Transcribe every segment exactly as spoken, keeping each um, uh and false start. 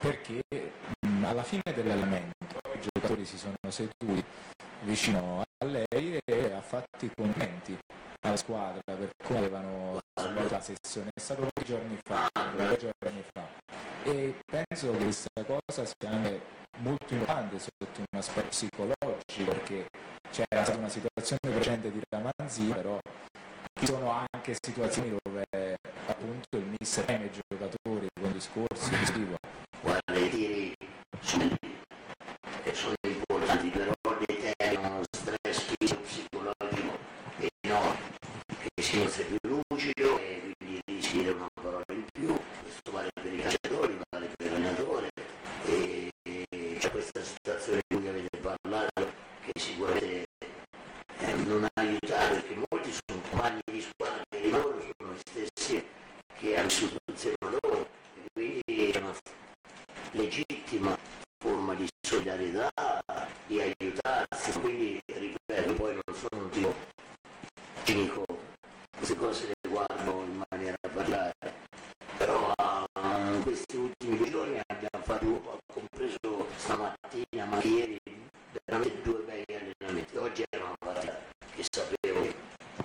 perché mh, alla fine dell'allenamento i giocatori si sono seduti vicino a lei e ha fatto i commenti alla squadra per come avevano svolto la sessione. È stato pochi giorni fa, due giorni fa, e penso che questa cosa sia anche molto importante sotto un aspetto psicologico, perché c'era stata una situazione precedente di ramanzia, però ci sono anche situazioni dove appunto il mister preme i giocatori con discorsi positivi. Guarda, i tiri sono, sono importanti, però determinano uno stress fisico psicologico enorme, che si sia più lucido e quindi rischi di dire una parola in più. Questo vale per i calciatori, vale per l'allenatore, e, e c'è questa situazione di cui avete parlato che sicuramente eh, non ha aiutato, perché molti sono compagni di squadra che loro sono gli stessi che hanno vissuto insieme a loro, e quindi è una legittima forma di solidarietà, di aiutarsi, quindi ripeto, poi non sono un tipo cinico, queste cose le guardo in maniera particolare, però in questi ultimi due giorni abbiamo fatto, ho compreso stamattina, ma ieri, veramente due bei allenamenti. Oggi era una partita che sapevo che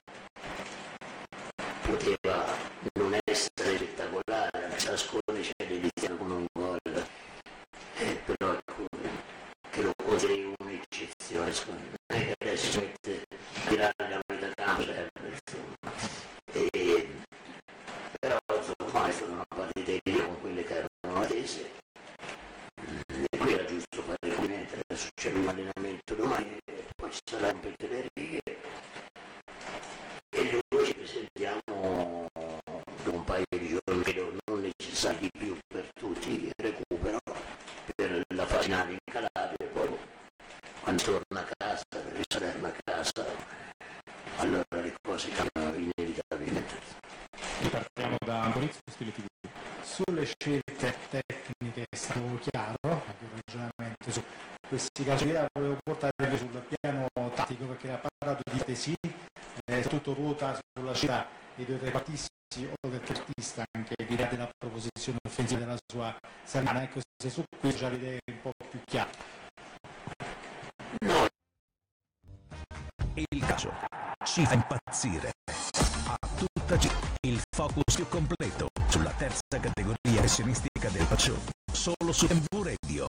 poteva non essere spettacolare, a Ascoli c'è l'Eliziano con un gol, eh, però ecco, che lo consideri un'eccezione, eh, adesso si mette a tirare la metà campo, insomma, e, però insomma è stata una partita in linea con quelle che erano attese, e qui era giusto fare il complimento. Adesso c'è un allenamento domani e poi ci sarà un per le righe e noi ci presentiamo dopo un paio di giorni, credo non necessari di più per tutti, recupero per la fase finale in Calabria, e poi quando torna a casa, per Salerno a casa, allora le cose cambiano inevitabilmente. Partiamo da Maurizio Stile tivù. Sulle scelte tecniche è stato chiaro, anche il ragionamento su questi casi. Volevo portare sul piano tattico, perché ha parlato di tesi, eh, tutto ruota sulla scelta dei due trequartisti o del trequartista, anche l'idea della proposizione offensiva della sua Sarana. Ecco, se su questo già l'idea è un po' più chiara. Il calcio ci fa impazzire. A tutta G, il focus più completo sulla terza categoria professionistica del calcio, solo su M V Radio.